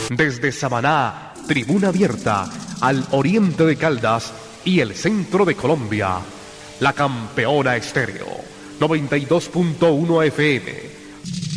Desde Samaná, tribuna abierta, al oriente de Caldas y el centro de Colombia, la Campeona Estéreo, 92.1 FM.